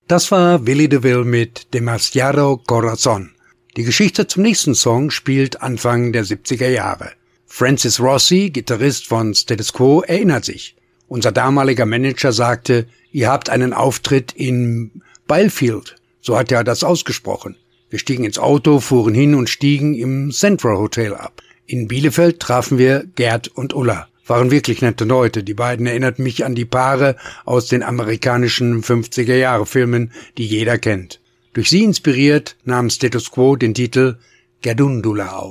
Das war Willy DeVille mit Demasiado Corazon. Die Geschichte zum nächsten Song spielt Anfang der 70er Jahre. Francis Rossi, Gitarrist von Status Quo, erinnert sich. Unser damaliger Manager sagte, ihr habt einen Auftritt in Byfield. So hat er das ausgesprochen. Wir stiegen ins Auto, fuhren hin und stiegen im Central Hotel ab. In Bielefeld trafen wir Gerd und Ulla. Waren wirklich nette Leute. Die beiden erinnerten mich an die Paare aus den amerikanischen 50er-Jahre-Filmen, die jeder kennt. Durch sie inspiriert nahm Status Quo den Titel Gerdundula auf.